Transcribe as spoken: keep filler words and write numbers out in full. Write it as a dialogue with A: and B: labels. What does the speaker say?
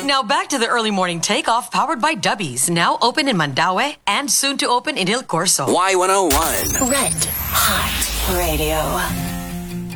A: Now back to the early morning takeoff powered by Dubbies. Now open in Mandaue and soon to open in Il Corso.
B: Y one oh one.
C: Red Hot Radio.